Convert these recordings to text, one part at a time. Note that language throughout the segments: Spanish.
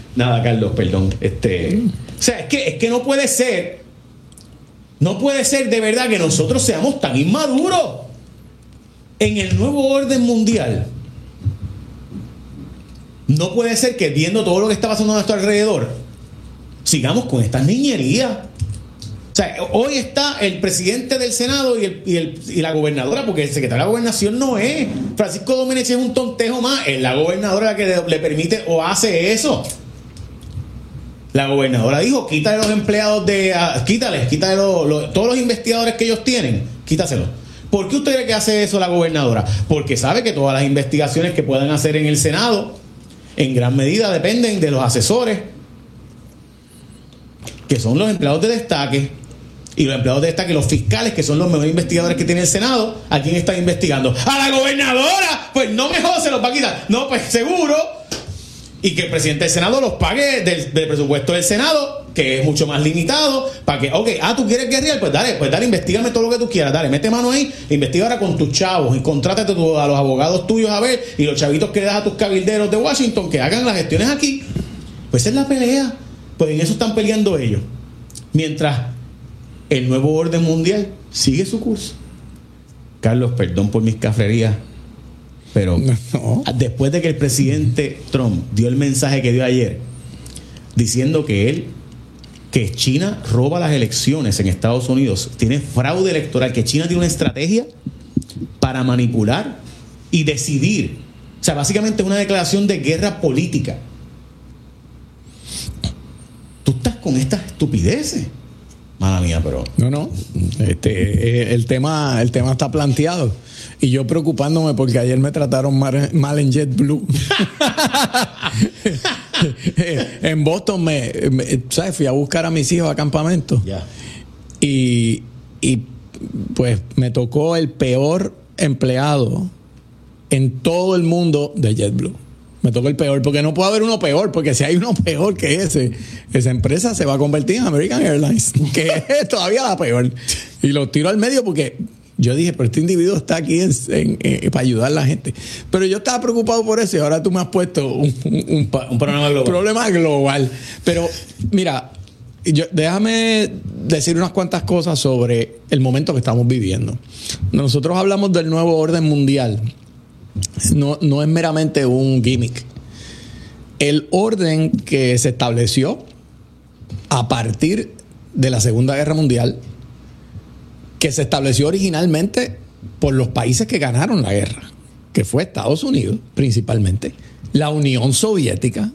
Nada, Carlos, perdón. O sea, es que no puede ser. No puede ser de verdad que nosotros seamos tan inmaduros en el nuevo orden mundial. No puede ser que viendo todo lo que está pasando a nuestro alrededor sigamos con estas niñerías. O sea, hoy está el presidente del Senado y la gobernadora, porque el secretario de la gobernación no es. Francisco Domínguez es un tontejo más. Es la gobernadora la que le permite o hace eso. La gobernadora dijo, quítale los empleados quítale todos los investigadores que ellos tienen, quítaselos. ¿Por qué usted cree que hace eso la gobernadora? Porque sabe que todas las investigaciones que puedan hacer en el Senado, en gran medida dependen de los asesores, que son los empleados de destaque. Y los empleados de destaque, los fiscales, que son los mejores investigadores que tiene el Senado, ¿a quién están investigando? ¡A la gobernadora! Pues no mejor se los va a quitar. No, pues seguro. Y que el presidente del Senado los pague del presupuesto del Senado, que es mucho más limitado, para que, tú quieres guerrear, pues dale, investígame todo lo que tú quieras, dale, mete mano ahí, investiga ahora con tus chavos y contrátate a los abogados tuyos a ver, y los chavitos que le das a tus cabilderos de Washington que hagan las gestiones aquí. Pues esa es la pelea. Pues en eso están peleando ellos. Mientras el nuevo orden mundial sigue su curso. Carlos, perdón por mis cafrerías, pero no. Después de que el presidente Trump dio el mensaje que dio ayer, diciendo que China roba las elecciones en Estados Unidos, tiene fraude electoral, que China tiene una estrategia para manipular y decidir. O sea, básicamente es una declaración de guerra política. Tú estás con estas estupideces. Mala mía, pero... No. El tema está planteado. Y yo preocupándome porque ayer me trataron mal en JetBlue. En Boston ¿sabes? Fui a buscar a mis hijos a campamento. Yeah. Y pues me tocó el peor empleado en todo el mundo de JetBlue. Me tocó el peor, porque no puede haber uno peor, porque si hay uno peor que esa empresa se va a convertir en American Airlines, que es todavía la peor. Y lo tiro al medio porque yo dije, pero este individuo está aquí para ayudar a la gente. Pero yo estaba preocupado por eso y ahora tú me has puesto un problema global. Pero mira, déjame decir unas cuantas cosas sobre el momento que estamos viviendo. Nosotros hablamos del nuevo orden mundial. No es meramente un gimmick. El orden que se estableció a partir de la Segunda Guerra Mundial, que se estableció originalmente por los países que ganaron la guerra, que fue Estados Unidos principalmente, la Unión Soviética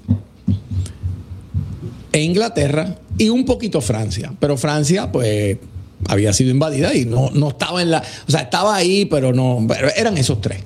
e Inglaterra y un poquito Francia. Pero Francia, pues, había sido invadida y no estaba en la... O sea, estaba ahí, pero eran esos tres.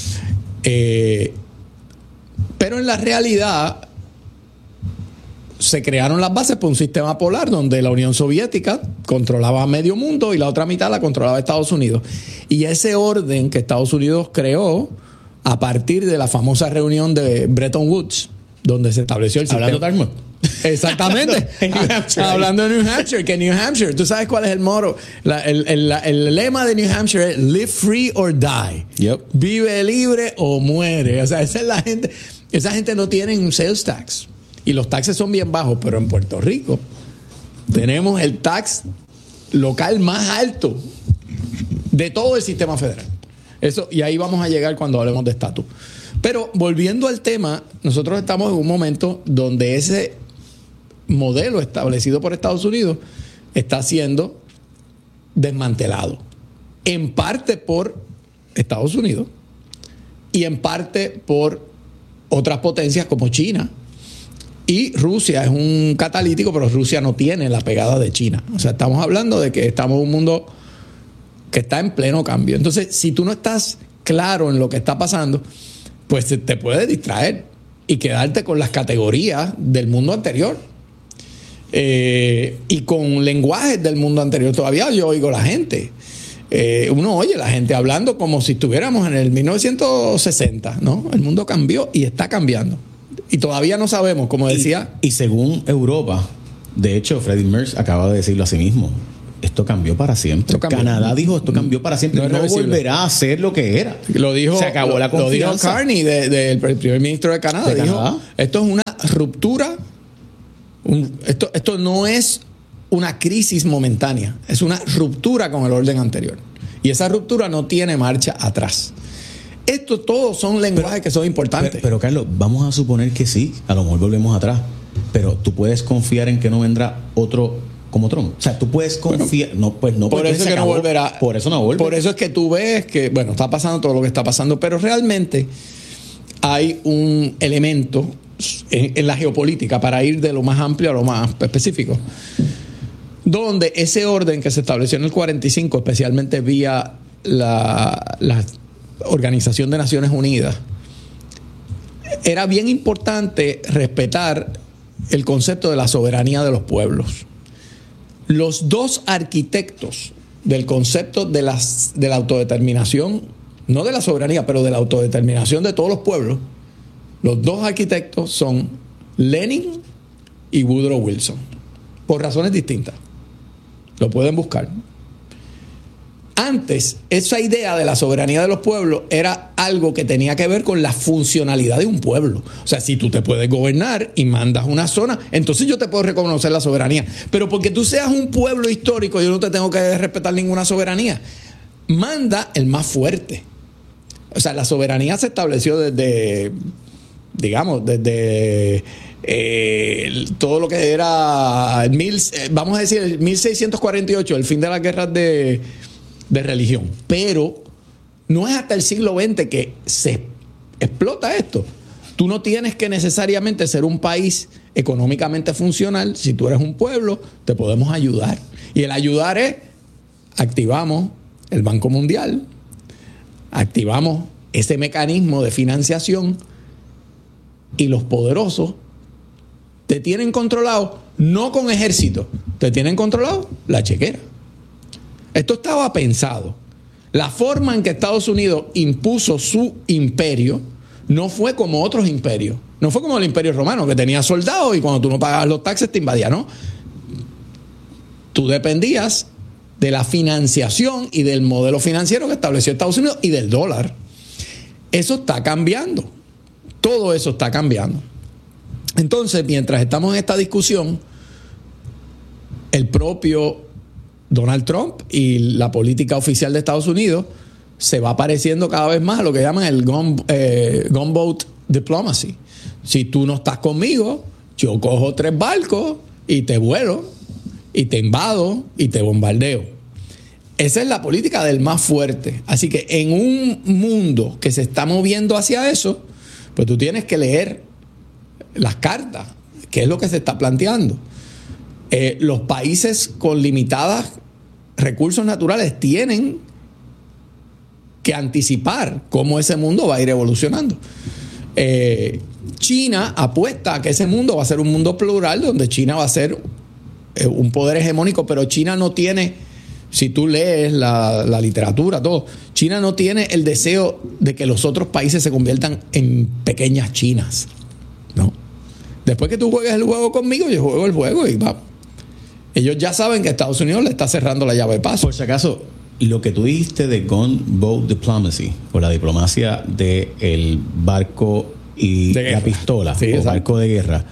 Pero en la realidad se crearon las bases por un sistema polar donde la Unión Soviética controlaba medio mundo y la otra mitad la controlaba Estados Unidos. Y ese orden que Estados Unidos creó a partir de la famosa reunión de Bretton Woods, donde se estableció el sistema. Hablando de Dartmouth. Exactamente. Hablando de New Hampshire, que New Hampshire, ¿tú sabes cuál es el motto? El lema de New Hampshire es live free or die. Yep. Vive libre o muere. O sea, esa es la gente. Esa gente no tiene un sales tax. Y los taxes son bien bajos, pero en Puerto Rico tenemos el tax local más alto de todo el sistema federal. Eso, y ahí vamos a llegar cuando hablemos de estatus. Pero volviendo al tema, nosotros estamos en un momento donde ese modelo establecido por Estados Unidos está siendo desmantelado. En parte por Estados Unidos y en parte por otras potencias como China. Y Rusia es un catalítico, pero Rusia no tiene la pegada de China. O sea, estamos hablando de que estamos en un mundo que está en pleno cambio. Entonces, si tú no estás claro en lo que está pasando, pues te puede distraer y quedarte con las categorías del mundo anterior. Y con lenguajes del mundo anterior. Todavía yo oigo la gente. Uno oye la gente hablando como si estuviéramos en el 1960, ¿no? El mundo cambió y está cambiando. Y todavía no sabemos, como decía. Y según Europa, de hecho, Freddie Merz acaba de decirlo a sí mismo. Esto cambió para siempre. Canadá dijo, esto cambió para siempre. No volverá a ser lo que era. Se acabó la confianza. Lo dijo Carney, del primer ministro de Canadá. Dijo, esto es una ruptura Esto no es una crisis momentánea, es una ruptura con el orden anterior. Y esa ruptura no tiene marcha atrás. Esto todos son lenguajes que son importantes. Pero Carlos, vamos a suponer que sí, a lo mejor volvemos atrás. Pero tú puedes confiar en que no vendrá otro como Trump. O sea, tú puedes confiar. Por eso es que no volverá. Por eso no vuelve. Por eso es que tú ves que, está pasando todo lo que está pasando, pero realmente hay un elemento en la geopolítica, para ir de lo más amplio a lo más específico, donde ese orden que se estableció en el 45, especialmente vía la Organización de Naciones Unidas, era bien importante respetar el concepto de la soberanía de los pueblos. Los dos arquitectos del concepto de la autodeterminación, no de la soberanía, pero de la autodeterminación de todos los pueblos, los dos arquitectos son Lenin y Woodrow Wilson, por razones distintas. Lo pueden buscar. Antes, esa idea de la soberanía de los pueblos era algo que tenía que ver con la funcionalidad de un pueblo. O sea, si tú te puedes gobernar y mandas una zona, entonces yo te puedo reconocer la soberanía. Pero porque tú seas un pueblo histórico, yo no te tengo que respetar ninguna soberanía. Manda el más fuerte. O sea, la soberanía se estableció desde todo lo que era vamos a decir el 1648, el fin de las guerras de religión. Pero no es hasta el siglo XX que se explota esto. Tú no tienes que necesariamente ser un país económicamente funcional. Si tú eres un pueblo, te podemos ayudar. Y el ayudar es, activamos el Banco Mundial, activamos ese mecanismo de financiación, y los poderosos te tienen controlado, no con ejército, te tienen controlado la chequera. Esto estaba pensado. La forma en que Estados Unidos impuso su imperio no fue como otros imperios. No fue como el Imperio Romano, que tenía soldados y cuando tú no pagabas los taxes te invadían, ¿no? Tú dependías de la financiación y del modelo financiero que estableció Estados Unidos y del dólar. Eso está cambiando. Todo eso está cambiando. Entonces, mientras estamos en esta discusión, el propio Donald Trump y la política oficial de Estados Unidos se va pareciendo cada vez más a lo que llaman el gunboat diplomacy. Si tú no estás conmigo, yo cojo 3 barcos y te vuelo, y te invado, y te bombardeo. Esa es la política del más fuerte. Así que en un mundo que se está moviendo hacia eso, pues tú tienes que leer las cartas, qué es lo que se está planteando. Los países con limitados recursos naturales tienen que anticipar cómo ese mundo va a ir evolucionando. China apuesta a que ese mundo va a ser un mundo plural, donde China va a ser un poder hegemónico, pero China no tiene, si tú lees la literatura, todo, China no tiene el deseo de que los otros países se conviertan en pequeñas Chinas. No. Después que tú juegues el juego conmigo, yo juego el juego y va. Ellos ya saben que Estados Unidos le está cerrando la llave de paso. Por si acaso, lo que tú dijiste de gunboat diplomacy, o la diplomacia del barco y de la pistola, sí, o barco de guerra,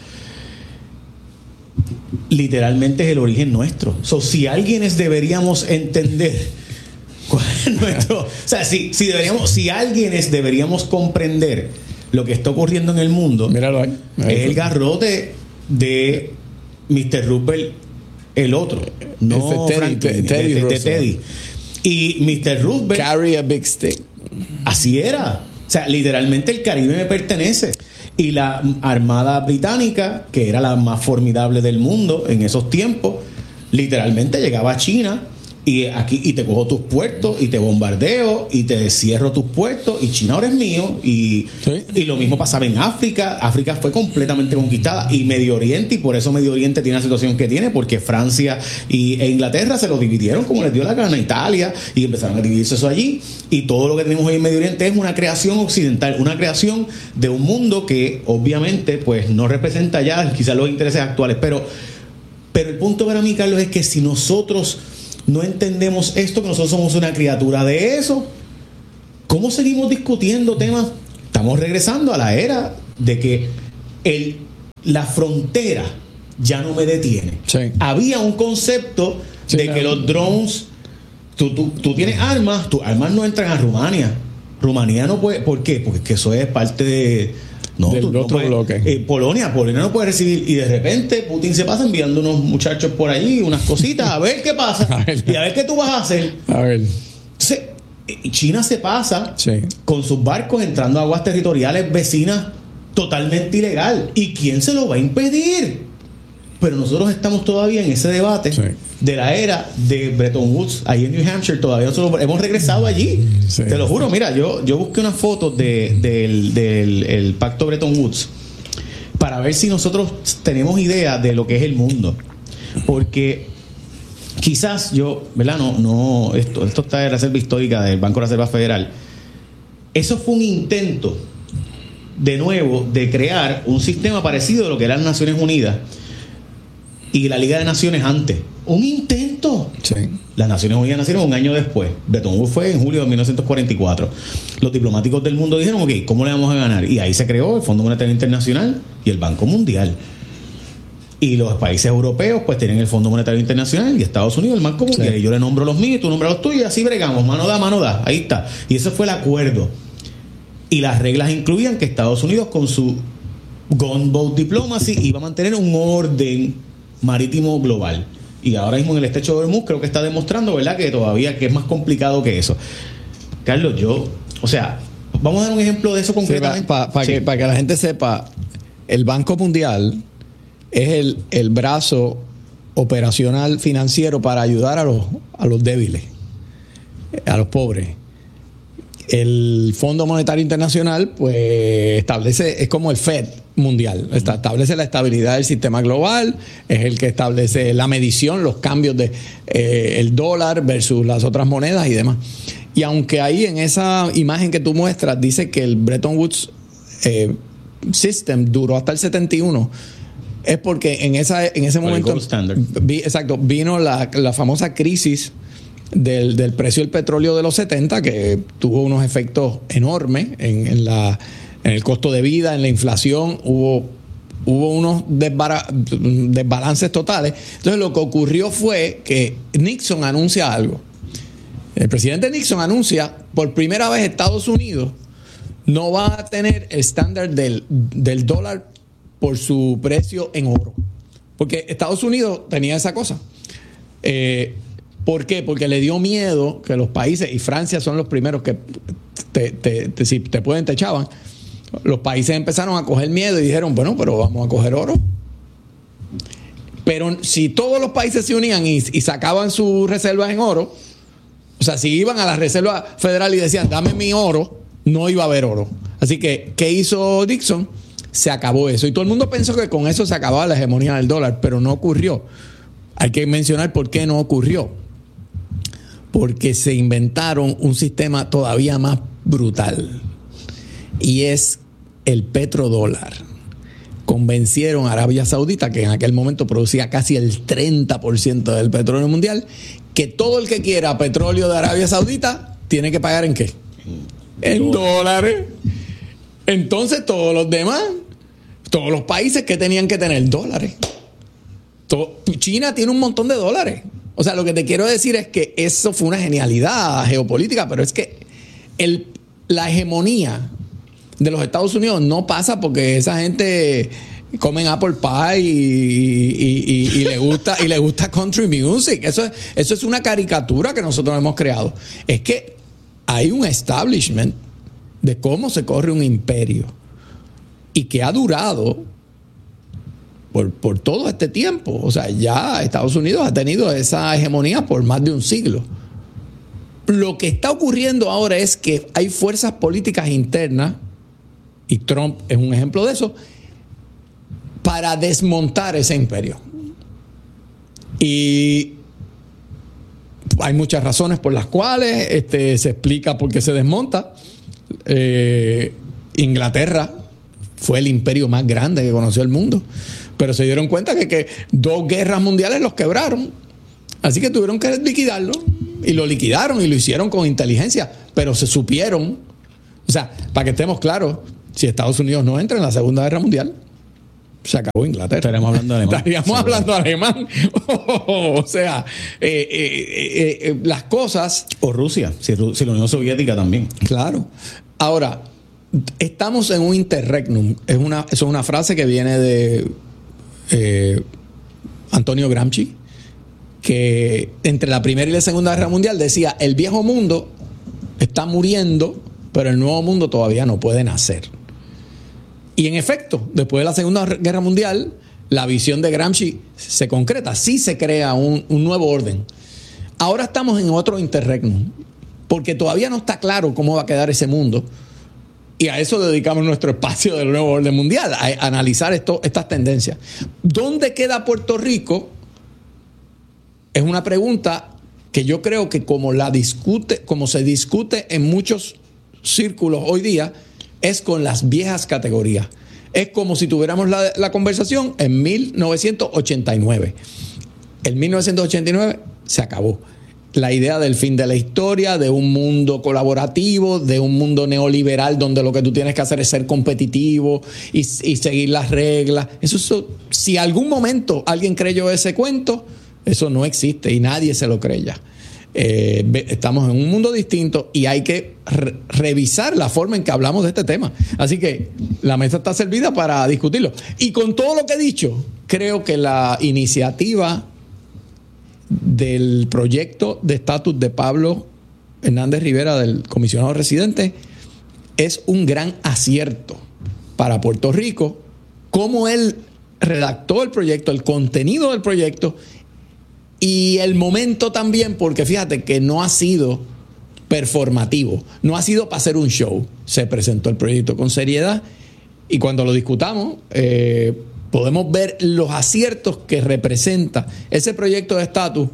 literalmente es el origen nuestro. Si alguienes deberíamos entender cuál es nuestro, o sea, si alguienes deberíamos comprender lo que está ocurriendo en el mundo, míralo ahí. Es el garrote de Mr. Roosevelt, el otro, no Teddy. Y Mr. Roosevelt carry a big stick. Así era. O sea, literalmente el Caribe me pertenece. Y la Armada Británica, que era la más formidable del mundo en esos tiempos, literalmente llegaba a China y te cojo tus puertos y te bombardeo y te cierro tus puertos y China ahora es mío. Y lo mismo pasaba en África. África fue completamente conquistada, y Medio Oriente, y por eso Medio Oriente tiene la situación que tiene, porque Francia e Inglaterra se lo dividieron como les dio la gana, Italia, y empezaron a dividirse eso allí. Y todo lo que tenemos hoy en Medio Oriente es una creación occidental, una creación de un mundo que obviamente pues no representa ya quizás los intereses actuales, pero el punto para mí, Carlos, es que si nosotros no entendemos esto, que nosotros somos una criatura de eso, ¿cómo seguimos discutiendo temas? Estamos regresando a la era de que la frontera ya no me detiene. Sí. Había un concepto de que los drones, tú tienes armas, tus armas no entran a Rumania. Rumanía no puede, ¿por qué? Porque es que eso es parte de... del otro puedes, bloque. Polonia no puede recibir, y de repente Putin se pasa enviando unos muchachos por allí, unas cositas, a ver qué pasa y a ver qué tú vas a hacer. A ver. Entonces, China se pasa Sí. con sus barcos entrando a aguas territoriales vecinas totalmente ilegal. ¿Y quién se lo va a impedir? Pero nosotros estamos todavía en ese debate de la era de Bretton Woods, ahí en New Hampshire. Todavía nosotros hemos regresado allí. Sí. Te lo juro, mira, yo busqué unas fotos del pacto Bretton Woods para ver si nosotros tenemos idea de lo que es el mundo. Porque quizás ¿verdad? Esto está de la reserva histórica del Banco de la Reserva Federal. Eso fue un intento, de nuevo, de crear un sistema parecido a lo que eran las Naciones Unidas y la Liga de Naciones antes. Un intento. Sí. Las Naciones Unidas nacieron un año después. Bretton Woods fue en julio de 1944. Los diplomáticos del mundo dijeron, ok, ¿cómo le vamos a ganar? Y ahí se creó el Fondo Monetario Internacional y el Banco Mundial. Y los países europeos pues tienen el Fondo Monetario Internacional y Estados Unidos el Banco Mundial. Sí. Y yo le nombro los míos, tú nombras los tuyos y así bregamos. Mano da. Ahí está. Y ese fue el acuerdo. Y las reglas incluían que Estados Unidos con su gunboat diplomacy iba a mantener un orden marítimo global. Y ahora mismo en el estrecho de Hormuz creo que está demostrando, ¿verdad?, que todavía que es más complicado que eso. Carlos, vamos a dar un ejemplo de eso concretamente. Para que la gente sepa, el Banco Mundial es el brazo operacional financiero para ayudar a los débiles, a los pobres. El Fondo Monetario Internacional pues establece, es como el FED mundial, establece la estabilidad del sistema global, es el que establece la medición, los cambios de el dólar versus las otras monedas y demás. Y aunque ahí en esa imagen que tú muestras dice que el Bretton Woods System duró hasta el 71, es porque en ese momento vino la famosa crisis del precio del petróleo de los 70, que tuvo unos efectos enormes en el costo de vida, en la inflación. Hubo unos desbalances totales. Entonces lo que ocurrió fue que Nixon anuncia algo. El presidente Nixon anuncia, por primera vez Estados Unidos no va a tener el estándar del dólar por su precio en oro. Porque Estados Unidos tenía esa cosa. ¿Por qué? Porque le dio miedo que los países, y Francia son los primeros que si te pueden, te echaban. Los países empezaron a coger miedo y dijeron, bueno, pero vamos a coger oro. Pero si todos los países se unían y sacaban sus reservas en oro, o sea, si iban a la Reserva Federal y decían, dame mi oro, no iba a haber oro. Así que, ¿qué hizo Nixon? Se acabó eso. Y todo el mundo pensó que con eso se acababa la hegemonía del dólar, pero no ocurrió. Hay que mencionar por qué no ocurrió. Porque se inventaron un sistema todavía más brutal. Y es el petrodólar. Convencieron a Arabia Saudita, que en aquel momento producía casi el 30% del petróleo mundial, que todo el que quiera petróleo de Arabia Saudita tiene que pagar ¿en qué? En dólares. Entonces todos los demás, todos los países que tenían que tener dólares. China tiene un montón de dólares. O sea, lo que te quiero decir es que eso fue una genialidad geopolítica, pero es que la hegemonía de los Estados Unidos no pasa porque esa gente comen apple pie y le gusta country music. Eso es una caricatura que nosotros hemos creado. Es que hay un establishment de cómo se corre un imperio y que ha durado por todo este tiempo. O sea, ya Estados Unidos ha tenido esa hegemonía por más de un siglo. Lo que está ocurriendo ahora es que hay fuerzas políticas internas, y Trump es un ejemplo de eso, para desmontar ese imperio. Y hay muchas razones por las cuales se explica por qué se desmonta. Inglaterra fue el imperio más grande que conoció el mundo, pero se dieron cuenta que 2 guerras mundiales los quebraron, así que tuvieron que liquidarlo, y lo liquidaron y lo hicieron con inteligencia, pero se supieron, o sea, para que estemos claros, si Estados Unidos no entra en la Segunda Guerra Mundial, se acabó Inglaterra. Estaríamos hablando alemán. Estaríamos hablando alemán. O sea, las cosas... O Rusia, si la Unión Soviética también. Claro. Ahora, estamos en un interregnum. Eso es una frase que viene de Antonio Gramsci, que entre la Primera y la Segunda Guerra Mundial decía: el viejo mundo está muriendo, pero el nuevo mundo todavía no puede nacer. Y en efecto, después de la Segunda Guerra Mundial, la visión de Gramsci se concreta, sí se crea un nuevo orden. Ahora estamos en otro interregnum, porque todavía no está claro cómo va a quedar ese mundo. Y a eso dedicamos nuestro espacio del nuevo orden mundial, a analizar estas tendencias. ¿Dónde queda Puerto Rico? Es una pregunta que yo creo que como se discute en muchos círculos hoy día, es con las viejas categorías. Es como si tuviéramos la conversación en 1989. En 1989 se acabó. La idea del fin de la historia, de un mundo colaborativo, de un mundo neoliberal donde lo que tú tienes que hacer es ser competitivo y seguir las reglas. Eso, si algún momento alguien creyó ese cuento, eso no existe y nadie se lo cree ya. Estamos en un mundo distinto y hay que revisar la forma en que hablamos de este tema. Así que la mesa está servida para discutirlo. Y con todo lo que he dicho, creo que la iniciativa del proyecto de estatus de Pablo Hernández Rivera, del comisionado residente, es un gran acierto para Puerto Rico. Cómo él redactó el proyecto, el contenido del proyecto y el momento también, porque fíjate que no ha sido performativo, no ha sido para hacer un show. Se presentó el proyecto con seriedad y cuando lo discutamos podemos ver los aciertos que representa ese proyecto de estatus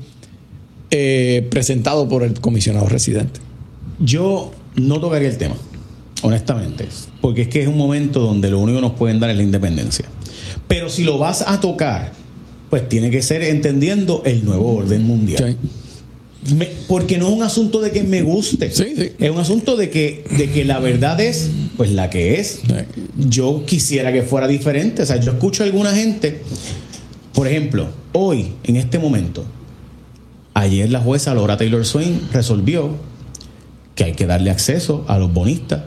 presentado por el comisionado residente. Yo no tocaría el tema, honestamente, porque es que es un momento donde lo único que nos pueden dar es la independencia. Pero si lo vas a tocar, pues tiene que ser entendiendo el nuevo orden mundial. Sí. Porque no es un asunto de que me guste. Sí, sí. Es un asunto de que la verdad es pues la que es. Sí. Yo quisiera que fuera diferente. O sea, yo escucho a alguna gente, por ejemplo, hoy, en este momento, ayer la jueza Laura Taylor Swain resolvió que hay que darle acceso a los bonistas,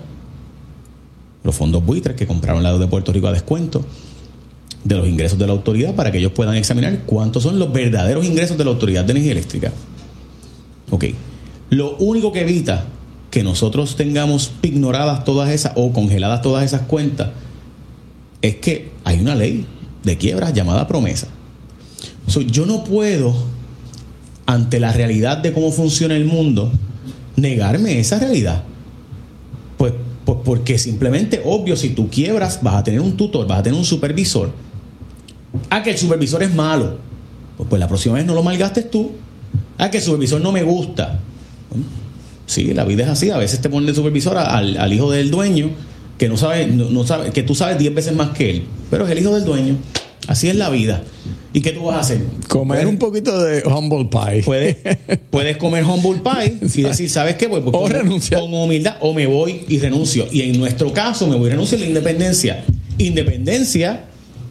los fondos buitres que compraron la deuda de Puerto Rico a descuento de los ingresos de la autoridad, para que ellos puedan examinar cuántos son los verdaderos ingresos de la Autoridad de Energía Eléctrica. Ok. Lo único que evita que nosotros tengamos ignoradas todas esas o congeladas todas esas cuentas es que hay una ley de quiebras llamada promesa. Yo no puedo, ante la realidad de cómo funciona el mundo, negarme esa realidad. Pues porque simplemente, obvio, si tú quiebras, vas a tener un tutor, vas a tener un supervisor. Que el supervisor es malo. Pues la próxima vez no lo malgastes tú. Que el supervisor no me gusta. Sí, la vida es así. A veces te ponen de supervisor al hijo del dueño, que no sabe, que tú sabes 10 veces más que él, pero es el hijo del dueño. Así es la vida. ¿Y qué tú vas a hacer? Comer un poquito de humble pie. Puedes comer humble pie y decir, ¿sabes qué? Pues o renunciar con humildad, o me voy y renuncio. Y en nuestro caso, me voy y renuncio a la independencia. Independencia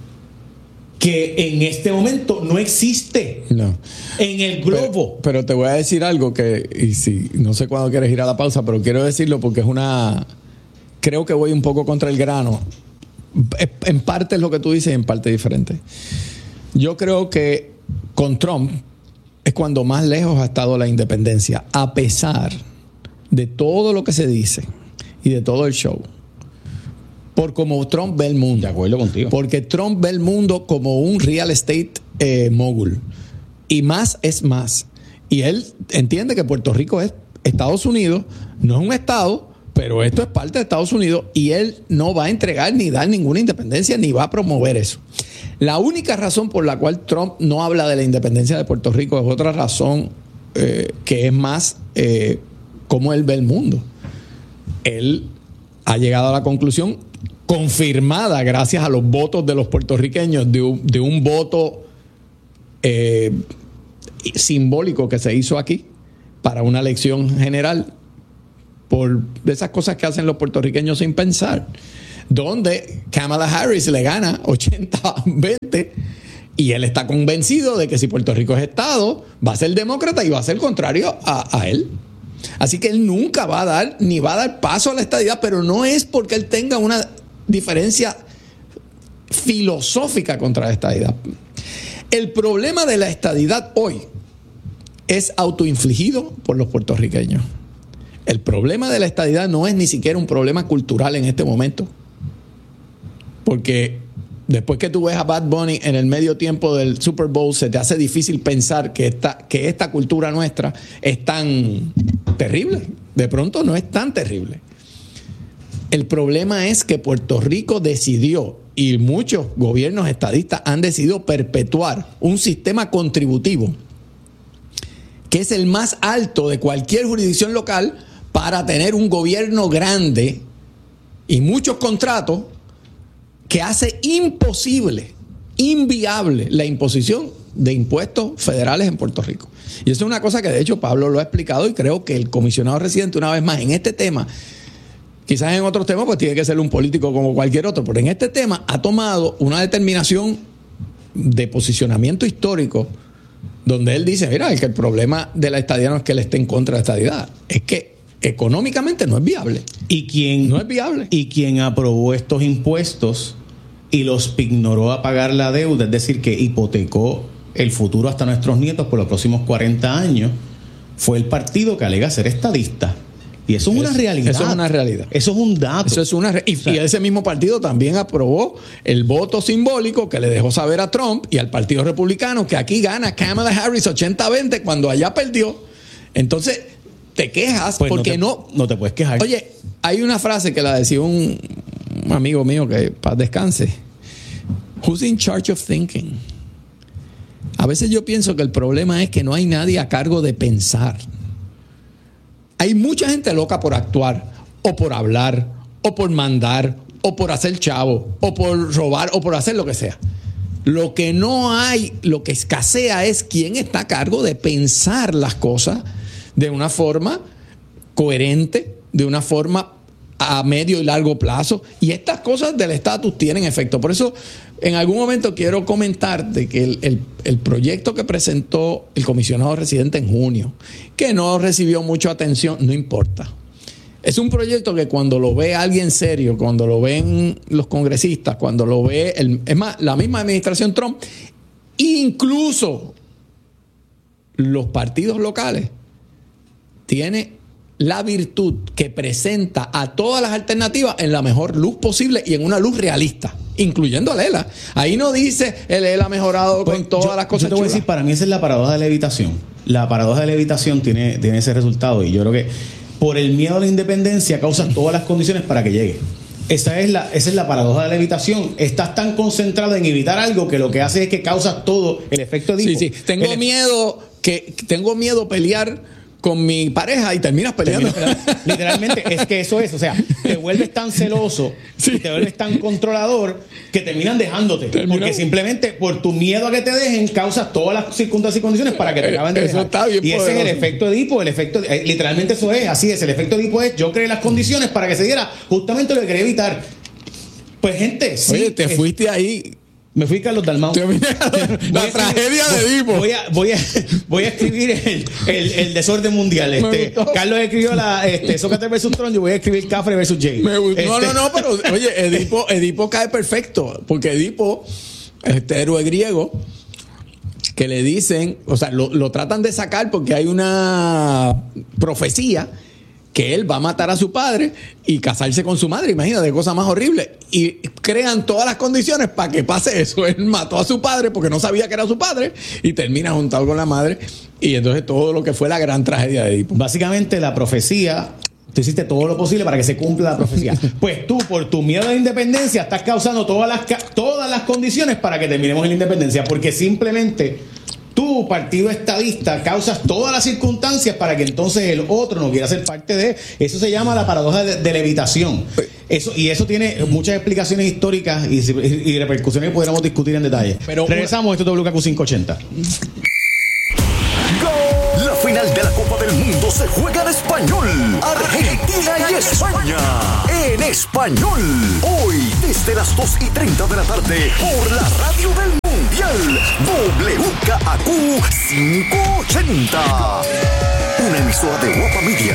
que en este momento no existe. No. En el globo. Pero te voy a decir algo y si no sé cuándo quieres ir a la pausa, pero quiero decirlo porque creo que voy un poco contra el grano. En parte es lo que tú dices y en parte diferente. Yo creo que con Trump es cuando más lejos ha estado la independencia, a pesar de todo lo que se dice y de todo el show. Por como Trump ve el mundo. De acuerdo contigo. Porque Trump ve el mundo como un real estate mogul. Y más es más. Y él entiende que Puerto Rico es Estados Unidos, no es un estado, pero esto es parte de Estados Unidos y él no va a entregar ni dar ninguna independencia ni va a promover eso. La única razón por la cual Trump no habla de la independencia de Puerto Rico es otra razón que es más cómo él ve el mundo. Él ha llegado a la conclusión, confirmada gracias a los votos de los puertorriqueños, de un voto simbólico que se hizo aquí para una elección general, por esas cosas que hacen los puertorriqueños sin pensar, donde Kamala Harris le gana 80-20 y él está convencido de que si Puerto Rico es Estado, va a ser demócrata y va a ser contrario a él. Así que él nunca va a dar paso a la estadidad, pero no es porque él tenga una diferencia filosófica contra la estadidad. El problema de la estadidad hoy es autoinfligido por los puertorriqueños. El problema de la estadidad no es ni siquiera un problema cultural en este momento. Porque después que tú ves a Bad Bunny en el medio tiempo del Super Bowl, se te hace difícil pensar que esta cultura nuestra es tan terrible. De pronto no es tan terrible. El problema es que Puerto Rico decidió, y muchos gobiernos estadistas han decidido perpetuar un sistema contributivo que es el más alto de cualquier jurisdicción local para tener un gobierno grande y muchos contratos que hace imposible, inviable la imposición de impuestos federales en Puerto Rico. Y eso es una cosa que de hecho Pablo lo ha explicado y creo que el comisionado residente una vez más en este tema, quizás en otros temas pues tiene que ser un político como cualquier otro, pero en este tema ha tomado una determinación de posicionamiento histórico donde él dice, mira, es que el problema de la estadidad no es que él esté en contra de la estadidad, es que económicamente no es viable. ¿Y quién no es viable? Y quien aprobó estos impuestos y los ignoró a pagar la deuda, es decir, que hipotecó el futuro hasta nuestros nietos por los próximos 40 años, fue el partido que alega ser estadista. Y eso es una realidad. Eso es una realidad. Eso es un dato. Eso es y ese mismo partido también aprobó el voto simbólico que le dejó saber a Trump y al Partido Republicano que aquí gana Kamala Harris 80-20 cuando allá perdió. Entonces, te quejas pues porque no te puedes quejar. Oye, hay una frase que la decía un amigo mío que paz descanse. Who's in charge of thinking? A veces yo pienso que el problema es que no hay nadie a cargo de pensar. Hay mucha gente loca por actuar, o por hablar, o por mandar, o por hacer chavo, o por robar, o por hacer lo que sea. Lo que no hay, lo que escasea es quién está a cargo de pensar las cosas de una forma coherente, de una forma a medio y largo plazo. Y estas cosas del estatus tienen efecto. Por eso, en algún momento quiero comentar de que el proyecto que presentó el comisionado residente en junio, que no recibió mucha atención, no importa. Es un proyecto que cuando lo ve alguien serio, cuando lo ven los congresistas, cuando lo ve, es más, la misma administración Trump, incluso los partidos locales, tiene la virtud que presenta a todas las alternativas en la mejor luz posible y en una luz realista, incluyendo a Lela. Ahí no dice el Lela ha mejorado pues con todas las cosas. Yo te voy a decir, para mí esa es la paradoja de la levitación. La paradoja de la levitación tiene ese resultado y yo creo que por el miedo a la independencia causas todas las condiciones para que llegue. Esa es la paradoja de la levitación. Estás tan concentrado en evitar algo que lo que hace es que causas todo el efecto Edipo. Sí. Tengo miedo a pelear con mi pareja y terminas peleando. Literalmente, es que eso es. O sea, te vuelves tan celoso, y te vuelves tan controlador que terminan dejándote. Porque simplemente por tu miedo a que te dejen, causas todas las circunstancias y condiciones para que te acaben de dejar. Eso está bien y ese es el efecto Edipo. Literalmente eso es. Así es. El efecto Edipo es: yo creé las condiciones para que se diera justamente lo que quería evitar. Pues, gente, sí. Oye, te fuiste ahí. Me fui Carlos Dalmau. La tragedia de Edipo. Voy a escribir el desorden mundial. Carlos escribió Sócrates versus Tron. Yo voy a escribir Cafre versus Jay. No, pero oye, Edipo cae perfecto. Porque Edipo, este héroe griego, que le dicen, o sea, lo tratan de sacar porque hay una profecía que él va a matar a su padre y casarse con su madre. Imagínate, cosa más horrible. Y crean todas las condiciones para que pase eso. Él mató a su padre porque no sabía que era su padre y termina juntado con la madre. Y entonces todo lo que fue la gran tragedia de Edipo. Básicamente la profecía, tú hiciste todo lo posible para que se cumpla la profecía. Pues tú, por tu miedo a la independencia, estás causando todas las condiciones para que terminemos en la independencia. Porque simplemente tú, partido estadista, causas todas las circunstancias para que entonces el otro no quiera ser parte de. Eso se llama la paradoja de levitación. Eso tiene muchas explicaciones históricas y repercusiones que pudiéramos discutir en detalle. Pero regresamos a esto WKQ 580. ¡Gol! La final de la Copa del Mundo se juega en español. Argentina y España. En español. Hoy, desde las 2:30 de la tarde, por la radio del Mundial. WKAQ 580. Una emisora de Guapa Media.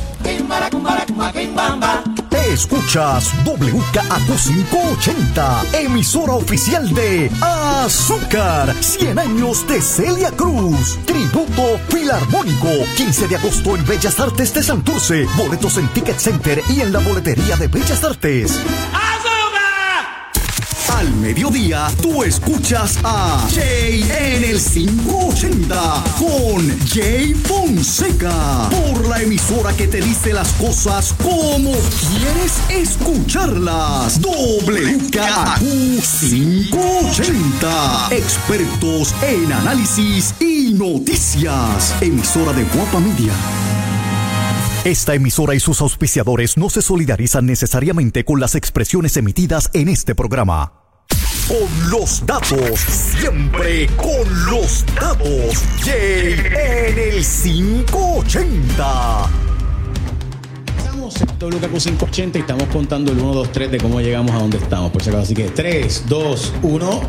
Escuchas WKAQ 580, emisora oficial de Azúcar, 100 años de Celia Cruz, tributo filarmónico, 15 de agosto en Bellas Artes de Santurce, boletos en Ticket Center y en la boletería de Bellas Artes. Al mediodía, tú escuchas a Jay en el 580 con Jay Fonseca por la emisora que te dice las cosas como quieres escucharlas. WKAQ 580. Expertos en análisis y noticias. Emisora de Guapa Media. Esta emisora y sus auspiciadores no se solidarizan necesariamente con las expresiones emitidas en este programa. Con los datos, siempre con los datos. Jay en el 580. Estamos en WKAQ 580 y estamos contando el 1, 2, 3 de cómo llegamos a donde estamos, por si acaso. Así que 3, 2, 1.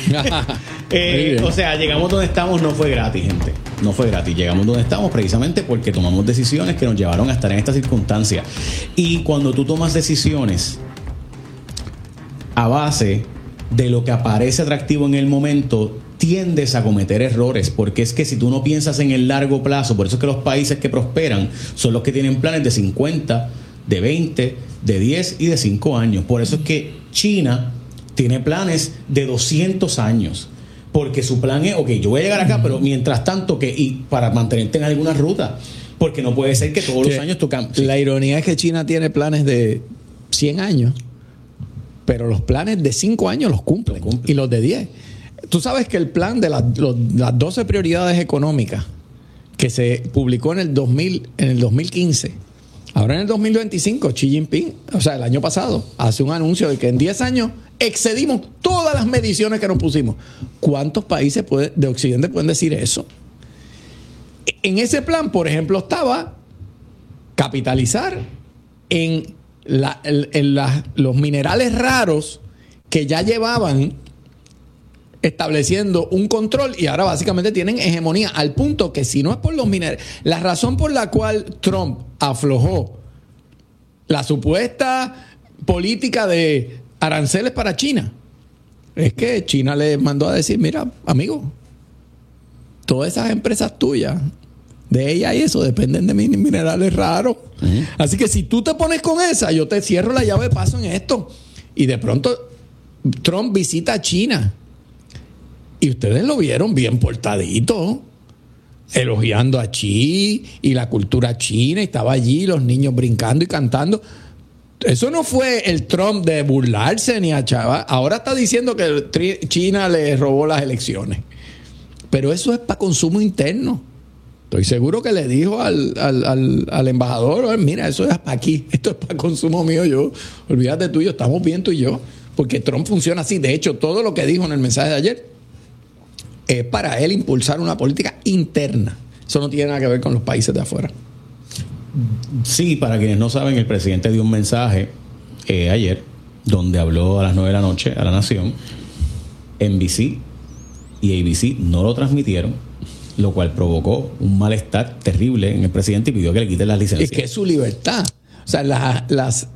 O sea, llegamos donde estamos, no fue gratis, gente. No fue gratis. Llegamos donde estamos precisamente porque tomamos decisiones que nos llevaron a estar en esta circunstancia. Y cuando tú tomas decisiones a base de lo que aparece atractivo en el momento, tiendes a cometer errores, porque es que si tú no piensas en el largo plazo, por eso es que los países que prosperan son los que tienen planes de 50, de 20, de 10 y de 5 años. Por eso es que China tiene planes de 200 años, porque su plan es, ok, yo voy a llegar acá, pero mientras tanto, y para mantenerte en alguna ruta, porque no puede ser que todos los años tú cambies. La ironía es que China tiene planes de 100 años, pero los planes de 5 años los cumplen. Y los de 10. Tú sabes que el plan de las 12 prioridades económicas que se publicó en el 2015, ahora en el 2025, Xi Jinping, o sea, el año pasado, hace un anuncio de que en 10 años excedimos todas las mediciones que nos pusimos. ¿Cuántos países de Occidente pueden decir eso? En ese plan, por ejemplo, estaba capitalizar en los minerales raros que ya llevaban estableciendo un control y ahora básicamente tienen hegemonía, al punto que si no es por los minerales, la razón por la cual Trump aflojó la supuesta política de aranceles para China es que China le mandó a decir, mira, amigo, todas esas empresas tuyas, de ella y eso, dependen de minerales raros. Así que si tú te pones con esa, yo te cierro la llave de paso en esto. Y de pronto Trump visita a China y ustedes lo vieron bien portadito, elogiando a Xi y la cultura china, y estaba allí los niños brincando y cantando. Eso no fue el Trump de burlarse ni a Chava. Ahora está diciendo que China le robó las elecciones, pero eso es para consumo interno. Estoy seguro que le dijo al embajador, mira, eso es para aquí, esto es para consumo mío, yo, olvídate tú y yo, estamos bien tú y yo, porque Trump funciona así. De hecho, todo lo que dijo en el mensaje de ayer es para él impulsar una política interna. Eso no tiene nada que ver con los países de afuera. Sí, para quienes no saben, el presidente dio un mensaje ayer, donde habló a las 9 de la noche a la Nación. NBC y ABC no lo transmitieron, lo cual provocó un malestar terrible en el presidente y pidió que le quiten las licencias. Es que es su libertad. O sea, las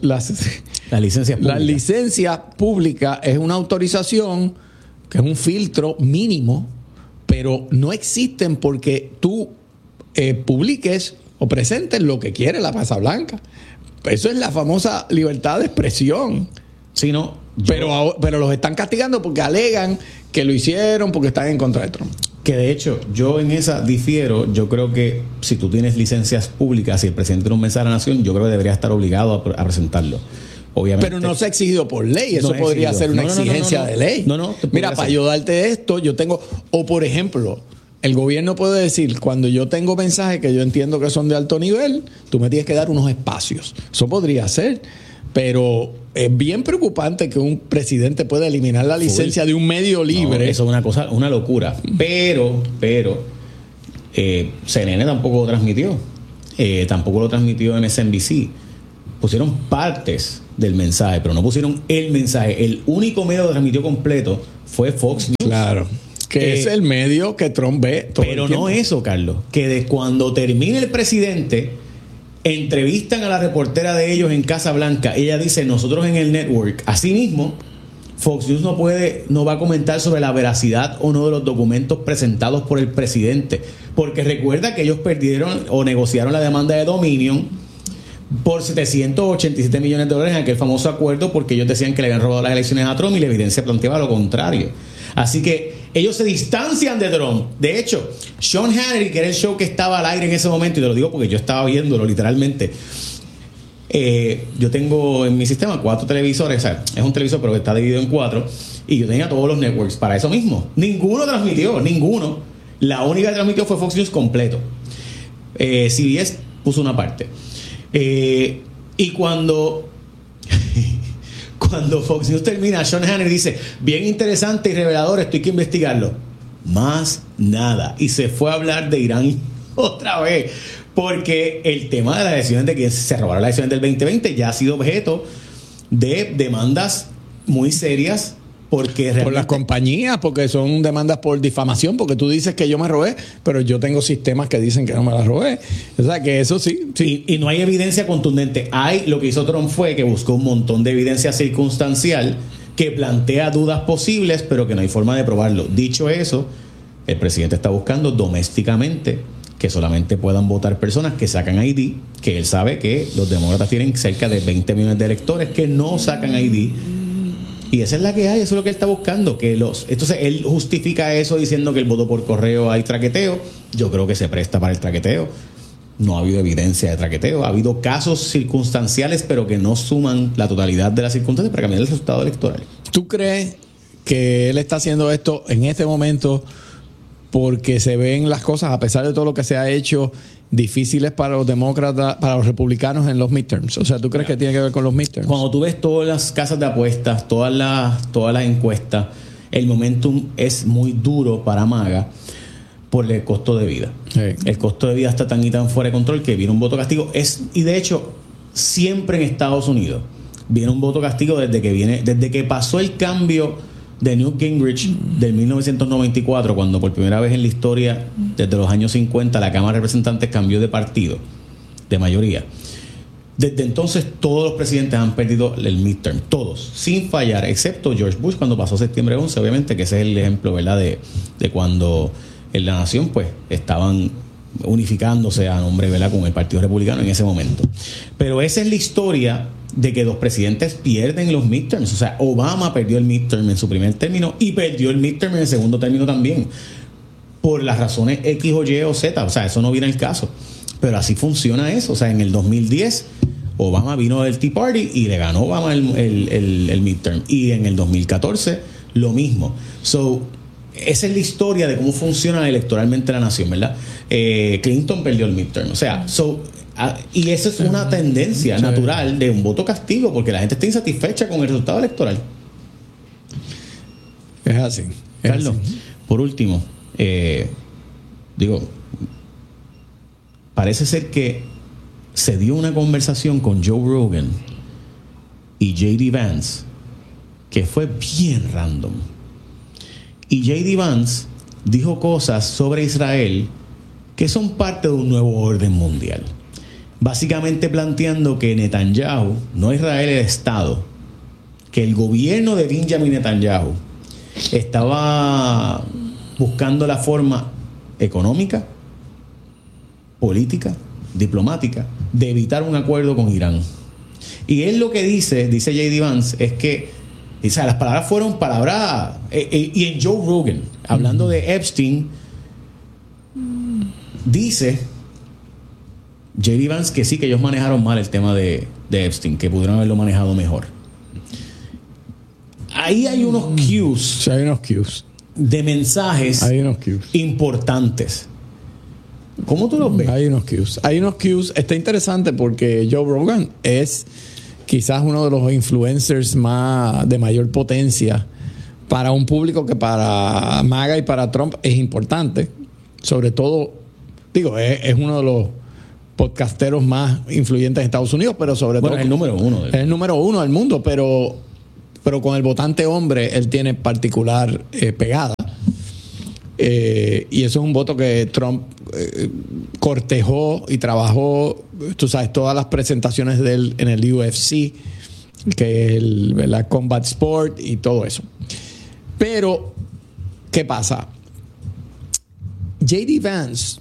licencias públicas es una autorización que es un filtro mínimo, pero no existen porque tú publiques o presentes lo que quiere la Casa Blanca. Eso es la famosa libertad de expresión. Sí, no, pero los están castigando porque alegan que lo hicieron porque están en contra de Trump. Que de hecho, yo en esa difiero. Yo creo que si tú tienes licencias públicas y el presidente tiene un mensaje a la nación, yo creo que debería estar obligado a presentarlo. Obviamente. Pero no se ha exigido por ley. Eso no podría ser una exigencia de ley. Mira, para yo darte esto, yo tengo... O por ejemplo, el gobierno puede decir, cuando yo tengo mensajes que yo entiendo que son de alto nivel, tú me tienes que dar unos espacios. Eso podría ser. Pero es bien preocupante que un presidente pueda eliminar la licencia de un medio libre. No, eso es una cosa, una locura. Pero CNN tampoco lo transmitió. Tampoco lo transmitió MSNBC. Pusieron partes del mensaje, pero no pusieron el mensaje. El único medio que transmitió completo fue Fox News. Claro. Que es el medio que Trump ve todo pero el tiempo. no eso, Carlos. Que de cuando termine el presidente, entrevistan a la reportera de ellos en Casa Blanca. Ella dice, nosotros en el network, así mismo, Fox News no va a comentar sobre la veracidad o no de los documentos presentados por el presidente. Porque recuerda que ellos perdieron o negociaron la demanda de Dominion por $787 millones en aquel famoso acuerdo, porque ellos decían que le habían robado las elecciones a Trump y la evidencia planteaba lo contrario. Así que ellos se distancian de Trump. De hecho, Sean Hannity, que era el show que estaba al aire en ese momento, y te lo digo porque yo estaba viéndolo literalmente. Yo tengo en mi sistema 4 televisores, o sea, es un televisor pero que está dividido en 4, y yo tenía todos los networks para eso mismo. Ninguno transmitió, ninguno. La única que transmitió fue Fox News completo. CBS puso una parte. Y cuando Fox News termina, Sean Hannity dice, bien interesante y revelador, esto hay que investigarlo. Más nada. Y se fue a hablar de Irán otra vez, porque el tema de las elecciones, de que se robaron las elecciones del 2020, ya ha sido objeto de demandas muy serias. Porque realmente, por las compañías, porque son demandas por difamación, porque tú dices que yo me robé, pero yo tengo sistemas que dicen que no me las robé. O sea, que eso sí. Y no hay evidencia contundente. Lo que hizo Trump fue que buscó un montón de evidencia circunstancial que plantea dudas posibles, pero que no hay forma de probarlo. Dicho eso, el presidente está buscando domésticamente que solamente puedan votar personas que sacan ID, que él sabe que los demócratas tienen cerca de 20 millones de electores que no sacan ID. Y esa es la que hay, eso es lo que él está buscando. Entonces él justifica eso diciendo que el voto por correo hay traqueteo. Yo creo que se presta para el traqueteo. No ha habido evidencia de traqueteo. Ha habido casos circunstanciales, pero que no suman la totalidad de las circunstancias para cambiar el resultado electoral. ¿Tú crees que él está haciendo esto en este momento porque se ven las cosas, a pesar de todo lo que se ha hecho, difíciles para los demócratas, para los republicanos en los midterms? O sea, ¿tú crees que tiene que ver con los midterms? Cuando tú ves todas las casas de apuestas, todas las encuestas, el momentum es muy duro para MAGA por el costo de vida. Sí. El costo de vida está tan y tan fuera de control que viene un voto castigo. Y de hecho, siempre en Estados Unidos viene un voto castigo desde que pasó el cambio de Newt Gingrich del 1994, cuando por primera vez en la historia, desde los años 50, la Cámara de Representantes cambió de partido, de mayoría. Desde entonces todos los presidentes han perdido el midterm, todos, sin fallar, excepto George Bush cuando pasó septiembre 11, obviamente, que ese es el ejemplo, ¿verdad?, de cuando en la nación pues estaban unificándose a nombre, ¿verdad?, con el Partido Republicano en ese momento. Pero esa es la historia de que los presidentes pierden los midterms. O sea, Obama perdió el midterm en su primer término y perdió el midterm en el segundo término también, por las razones X o Y o Z. O sea, eso no viene al caso, pero así funciona eso. O sea, en el 2010 Obama vino del Tea Party y le ganó Obama el midterm, y en el 2014 lo mismo. Esa es la historia de cómo funciona electoralmente la nación, ¿verdad? Clinton perdió el midterm. O sea, y eso es una tendencia natural de un voto castigo, porque la gente está insatisfecha con el resultado electoral. Es así. Carlos, por último, parece ser que se dio una conversación con Joe Rogan y J.D. Vance que fue bien random. Y J.D. Vance dijo cosas sobre Israel que son parte de un nuevo orden mundial. Básicamente planteando que Netanyahu, no Israel el Estado, que el gobierno de Benjamin Netanyahu estaba buscando la forma económica, política, diplomática, de evitar un acuerdo con Irán. Y él lo que dice J.D. Vance, es que, o sea, las palabras fueron palabras, y en Joe Rogan, hablando de Epstein, dice J.D. Vance que sí, que ellos manejaron mal el tema de Epstein, que pudieron haberlo manejado mejor. Ahí hay unos cues. Sí, hay unos cues de mensajes importantes. ¿Cómo tú los ves? Hay unos cues. Está interesante porque Joe Rogan es quizás uno de los influencers de mayor potencia para un público que para MAGA y para Trump es importante, sobre todo Digo, es uno de los podcasteros más influyentes en Estados Unidos, pero sobre todo... Es el número uno. Es el número uno del mundo, pero con el votante hombre él tiene particular pegada. Y eso es un voto que Trump cortejó y trabajó, tú sabes, todas las presentaciones de él en el UFC, que es la Combat Sport y todo eso. Pero, ¿qué pasa? J.D. Vance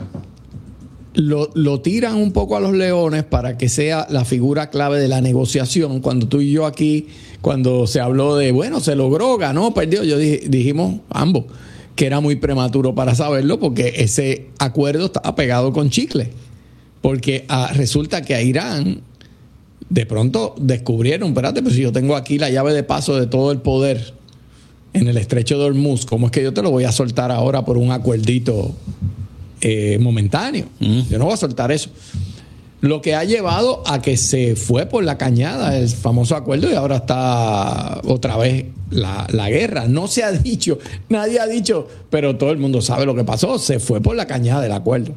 lo tiran un poco a los leones para que sea la figura clave de la negociación. Cuando tú y yo aquí, cuando se habló de, bueno, se logró, ganó, perdió, dijimos ambos que era muy prematuro para saberlo porque ese acuerdo estaba pegado con chicle. Porque resulta que a Irán de pronto descubrieron, espérate, pero si yo tengo aquí la llave de paso de todo el poder en el estrecho de Hormuz, ¿cómo es que yo te lo voy a soltar ahora por un acuerdito momentáneo? Yo no voy a soltar eso. Lo que ha llevado a que se fue por la cañada el famoso acuerdo y ahora está otra vez la guerra. No se ha dicho, nadie ha dicho, pero todo el mundo sabe lo que pasó. Se fue por la cañada el acuerdo.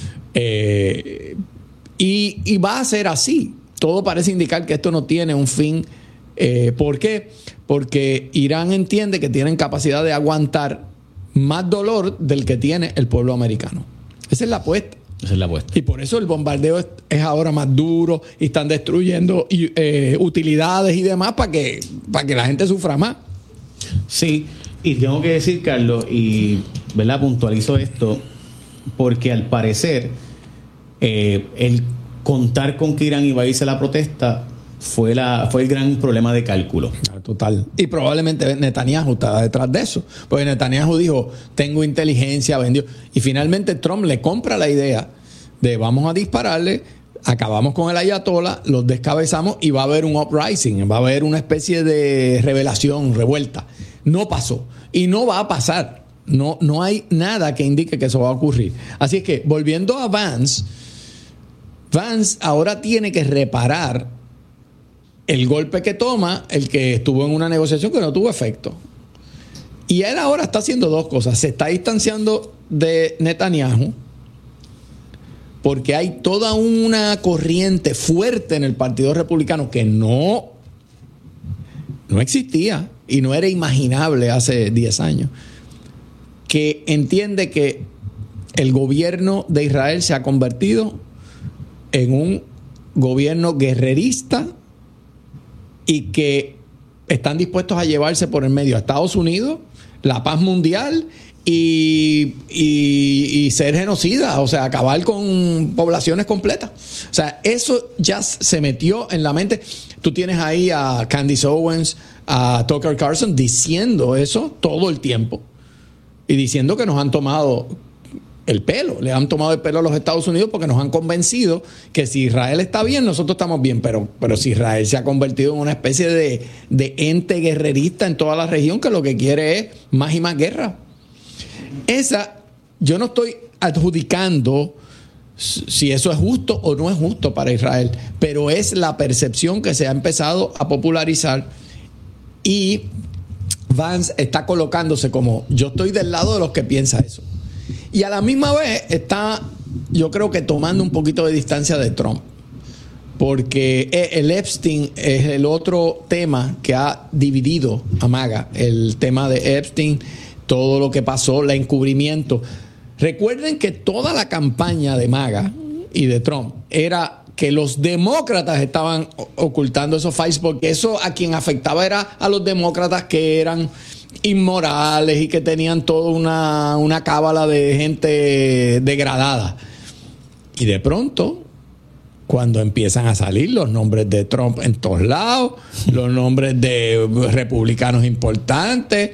Y va a ser así. Todo parece indicar que esto no tiene un fin. ¿Por qué? Porque Irán entiende que tienen capacidad de aguantar más dolor del que tiene el pueblo americano. Esa es la apuesta. Y por eso el bombardeo es ahora más duro y están destruyendo utilidades y demás para que la gente sufra más. Sí, y tengo que decir, Carlos, y ¿verdad? Puntualizo esto, porque al parecer el contar con que Irán iba a irse a la protesta fue el gran problema de cálculo. Total. Y probablemente Netanyahu estaba detrás de eso. Porque Netanyahu dijo, tengo inteligencia, vendió. Y finalmente Trump le compra la idea de vamos a dispararle, acabamos con el ayatollah, los descabezamos y va a haber un uprising, va a haber una especie de rebelión, revuelta. No pasó. Y no va a pasar. No hay nada que indique que eso va a ocurrir. Así es que, volviendo a Vance ahora tiene que reparar el golpe que toma el que estuvo en una negociación que no tuvo efecto. Y él ahora está haciendo dos cosas. Se está distanciando de Netanyahu porque hay toda una corriente fuerte en el Partido Republicano que no existía y no era imaginable hace 10 años, que entiende que el gobierno de Israel se ha convertido en un gobierno guerrerista y que están dispuestos a llevarse por el medio a Estados Unidos, la paz mundial y ser genocida, o sea, acabar con poblaciones completas. O sea, eso ya se metió en la mente. Tú tienes ahí a Candace Owens, a Tucker Carlson diciendo eso todo el tiempo y diciendo que nos han tomado le han tomado el pelo a los Estados Unidos porque nos han convencido que si Israel está bien, nosotros estamos bien, pero si Israel se ha convertido en una especie de ente guerrerista en toda la región que lo que quiere es más y más guerra. Yo no estoy adjudicando si eso es justo o no es justo para Israel, pero es la percepción que se ha empezado a popularizar y Vance está colocándose como yo estoy del lado de los que piensa eso. Y a la misma vez está, yo creo que tomando un poquito de distancia de Trump. Porque el Epstein es el otro tema que ha dividido a MAGA. El tema de Epstein, todo lo que pasó, el encubrimiento. Recuerden que toda la campaña de MAGA y de Trump era que los demócratas estaban ocultando esos files, porque eso a quien afectaba era a los demócratas que eran inmorales y que tenían toda una cábala de gente degradada. Y de pronto, cuando empiezan a salir los nombres de Trump en todos lados, los nombres de republicanos importantes,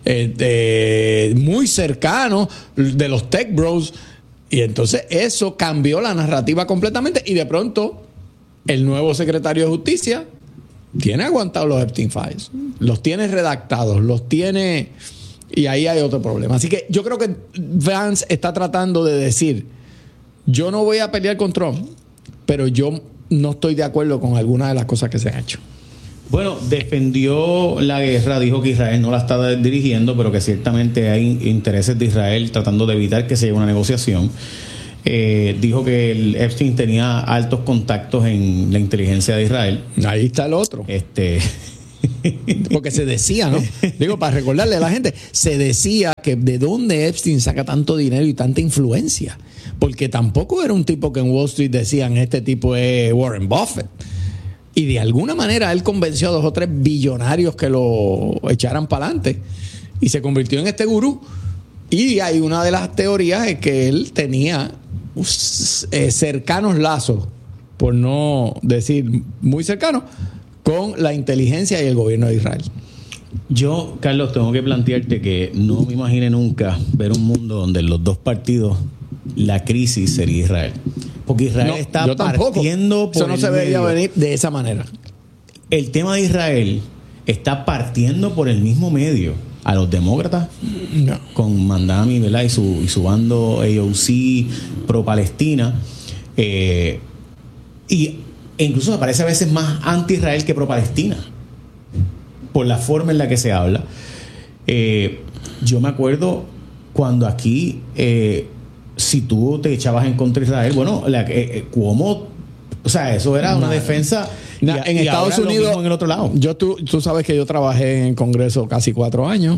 muy cercanos, de los tech bros, y entonces eso cambió la narrativa completamente y de pronto el nuevo secretario de Justicia tiene aguantado los Epstein Files, los tiene redactados, los tiene, y ahí hay otro problema. Así que yo creo que Vance está tratando de decir, yo no voy a pelear con Trump, pero yo no estoy de acuerdo con algunas de las cosas que se han hecho. Bueno, defendió la guerra, dijo que Israel no la está dirigiendo, pero que ciertamente hay intereses de Israel tratando de evitar que se lleve una negociación. dijo que el Epstein tenía altos contactos en la inteligencia de Israel. Ahí está el otro. Porque se decía, ¿no? Digo, para recordarle a la gente, se decía que de dónde Epstein saca tanto dinero y tanta influencia. Porque tampoco era un tipo que en Wall Street decían, este tipo es Warren Buffett. Y de alguna manera él convenció a 2 o 3 billonarios que lo echaran para adelante. Y se convirtió en este gurú. Y hay una de las teorías es que él tenía cercanos lazos, por no decir muy cercanos, con la inteligencia y el gobierno de Israel. Yo, Carlos, tengo que plantearte que no me imaginé nunca ver un mundo donde en los dos partidos la crisis sería Israel. Porque Israel está partiendo por eso no se debería venir de esa manera. El tema de Israel está partiendo por el mismo medio a los demócratas, no, con Mandami, ¿verdad? Y su bando AOC pro-Palestina. E incluso me parece a veces más anti-Israel que pro-Palestina, por la forma en la que se habla. Yo me acuerdo cuando aquí, si tú te echabas en contra de Israel, bueno, Cuomo, o sea, eso era una defensa. En Estados Unidos, en el otro lado. Tú sabes que yo trabajé en el Congreso casi 4 años.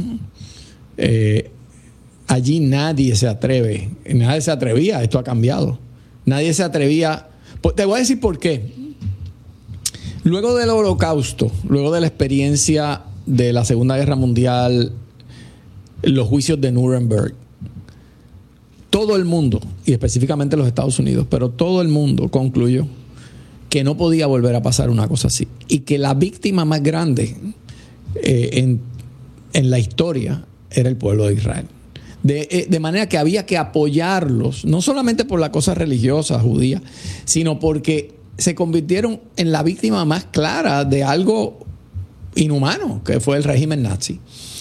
Allí nadie se atrevía, esto ha cambiado. Nadie se atrevía. Te voy a decir por qué. Luego del Holocausto, luego de la experiencia de la Segunda Guerra Mundial, los juicios de Nuremberg, todo el mundo, y específicamente los Estados Unidos, pero todo el mundo concluyó que no podía volver a pasar una cosa así. Y que la víctima más grande en la historia era el pueblo de Israel. De manera que había que apoyarlos, no solamente por la cosa religiosa judía, sino porque se convirtieron en la víctima más clara de algo inhumano, que fue el régimen nazi.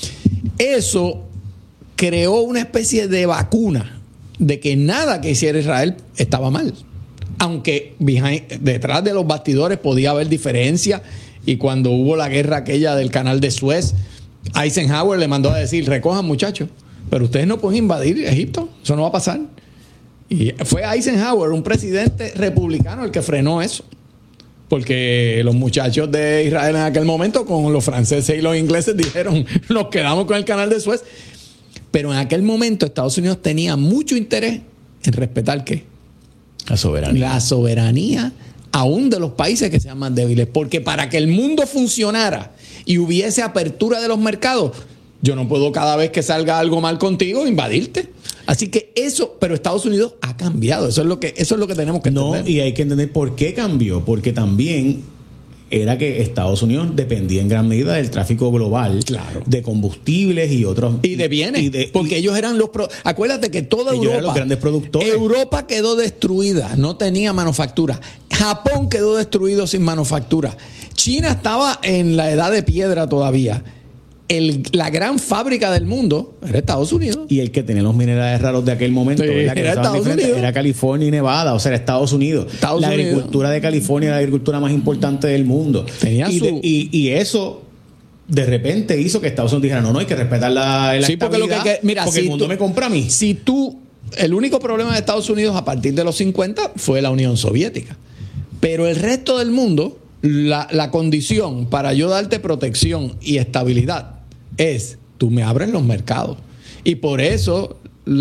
Eso creó una especie de vacuna de que nada que hiciera Israel estaba mal. Aunque detrás de los bastidores podía haber diferencia, y cuando hubo la guerra aquella del canal de Suez, Eisenhower le mandó a decir, recojan muchachos, pero ustedes no pueden invadir Egipto, eso no va a pasar. Y fue Eisenhower, un presidente republicano, el que frenó eso, porque los muchachos de Israel en aquel momento, con los franceses y los ingleses, dijeron, nos quedamos con el canal de Suez. Pero en aquel momento Estados Unidos tenía mucho interés en respetar ¿qué? La soberanía aún de los países que sean más débiles, porque para que el mundo funcionara y hubiese apertura de los mercados, yo no puedo cada vez que salga algo mal contigo invadirte. Así que eso, pero Estados Unidos ha cambiado, eso es lo que tenemos que entender. No, y hay que entender por qué cambió, porque también era que Estados Unidos dependía en gran medida del tráfico global, claro, de combustibles y otros, y de bienes, porque ellos eran acuérdate que toda Europa eran los grandes productores. Europa quedó destruida, no tenía manufactura. Japón quedó destruido sin manufactura. China estaba en la edad de piedra todavía. La gran fábrica del mundo era Estados Unidos. Y el que tenía los minerales raros de aquel momento, sí, era Estados Unidos. Era California y Nevada, o sea, era Estados Unidos. La agricultura de California era la agricultura más importante del mundo. Y eso de repente hizo que Estados Unidos dijera, no, hay que respetar la sí, estabilidad, porque el mundo me compra a mí. El único problema de Estados Unidos a partir de los 50 fue la Unión Soviética. Pero el resto del mundo, la condición para yo darte protección y estabilidad es, tú me abres los mercados. Y por eso